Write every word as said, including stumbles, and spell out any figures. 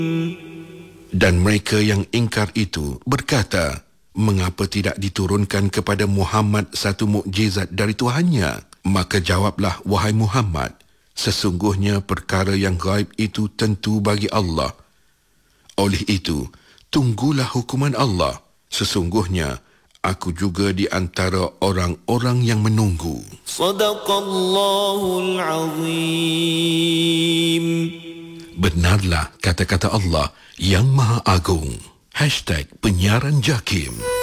Dan mereka yang ingkar itu berkata, mengapa tidak diturunkan kepada Muhammad satu mukjizat dari Tuhannya? Maka jawablah, wahai Muhammad, sesungguhnya perkara yang gaib itu tentu bagi Allah. Oleh itu, tunggulah hukuman Allah. Sesungguhnya, aku juga di antara orang-orang yang menunggu. Sadaqallahul Azim. Benarlah kata-kata Allah yang Maha Agung. Hashtag Penyiaran Jakim.